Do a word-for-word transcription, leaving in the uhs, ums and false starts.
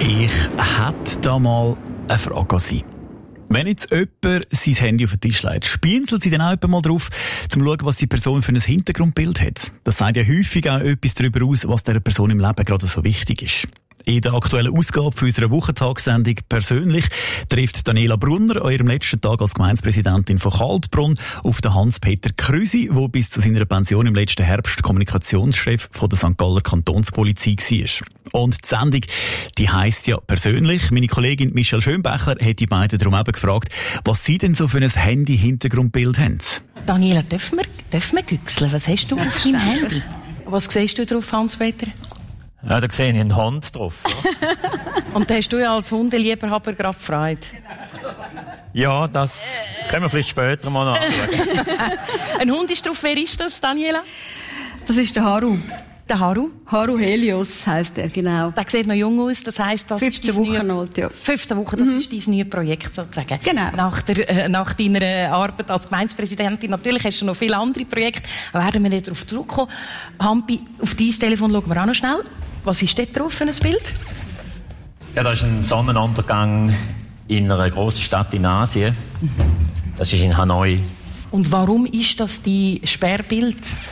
Ich hätte da mal eine Frage an Sie. Wenn jetzt jemand sein Handy auf den Tisch legt, spienzelt Sie dann auch jemand mal drauf, um zu schauen, was die Person für ein Hintergrundbild hat? Das sagt ja häufig auch etwas darüber aus, was dieser Person im Leben gerade so wichtig ist. In der aktuellen Ausgabe für unserer Wochentagssendung «Persönlich» trifft Daniela Brunner an ihrem letzten Tag als Gemeindepräsidentin von Kaltbrunn auf den Hans-Peter Krüsi, der bis zu seiner Pension im letzten Herbst Kommunikationschef von der Sankt Galler Kantonspolizei war. Und die Sendung, die heisst ja «Persönlich». Meine Kollegin Michelle Schönbecher hat die beiden darum eben gefragt, was sie denn so für ein Handy-Hintergrundbild haben. Daniela, dürfen wir, dürfen wir güchseln? Was hast du auf deinem Handy? Was siehst du drauf, Hans-Peter? Ja, da sehe ich einen Hund drauf. Ja. Und da hast du ja als Hundeliebhaber gerade Freude. Ja, das können wir vielleicht später mal noch anschauen. Ein Hund ist drauf. Wer ist das, Daniela? Das ist der Haru. Der Haru? Haru Helios heisst er, genau. Der sieht noch jung aus, das heisst, das fünfzehn ist dein Wochen neue, alt, ja. fünfzehn Wochen, das mhm. ist dein neues Projekt sozusagen. Genau. Nach, der, äh, nach deiner Arbeit als Gemeindepräsidentin, natürlich hast du noch viele andere Projekte, werden wir nicht darauf zurückkommen. Hampi, auf dein Telefon schauen wir auch noch schnell. Was ist dort drauf für ein Bild? Ja, das ist ein Sonnenuntergang in einer grossen Stadt in Asien. Das ist in Hanoi. Und warum ist das dein Sperrbild?